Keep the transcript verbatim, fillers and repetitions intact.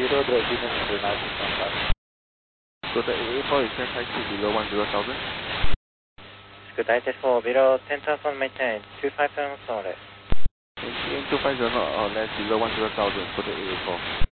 zero, the distance to nine contact. Scooter A A four is set taxi below one zero thousand. Scooter eight four below ten thousand, maintain two five seven solid. Maintain two five zero or less below one zero thousand, Scooter A A four.